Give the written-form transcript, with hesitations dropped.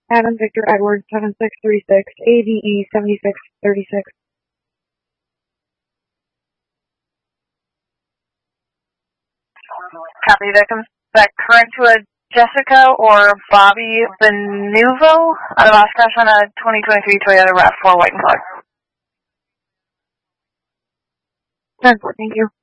Adam Victor Edwards 7636 ADE 7636. Copy. That comes back correct to a Jessica or Bobby Benuvo out of Oshkosh on a 2023 Toyota RAV4 white and black. Thank you.